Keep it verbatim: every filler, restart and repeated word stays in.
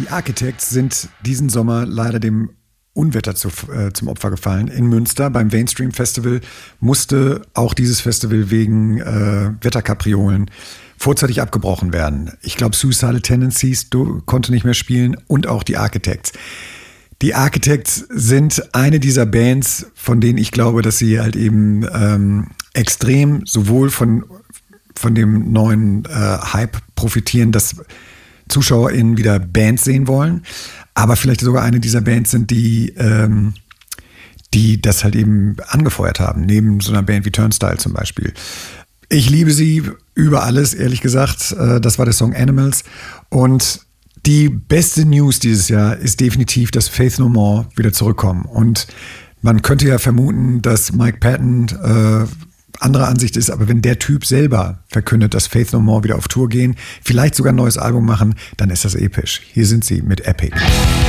Die Architects sind diesen Sommer leider dem Unwetter zu, äh, zum Opfer gefallen. In Münster beim Mainstream Festival musste auch dieses Festival wegen äh, Wetterkapriolen vorzeitig abgebrochen werden. Ich glaube, Suicidal Tendencies du, konnte nicht mehr spielen und auch die Architects. Die Architects sind eine dieser Bands, von denen ich glaube, dass sie halt eben ähm, extrem sowohl von, von dem neuen äh, Hype profitieren, dass ZuschauerInnen wieder Bands sehen wollen, aber vielleicht sogar eine dieser Bands sind, die, ähm, die das halt eben angefeuert haben, neben so einer Band wie Turnstile zum Beispiel. Ich liebe sie über alles, ehrlich gesagt. Das war der Song Animals. Und die beste News dieses Jahr ist definitiv, dass Faith No More wieder zurückkommen. Und man könnte ja vermuten, dass Mike Patton äh, anderer Ansicht ist, aber wenn der Typ selber verkündet, dass Faith No More wieder auf Tour gehen, vielleicht sogar ein neues Album machen, dann ist das episch. Hier sind sie mit Epic.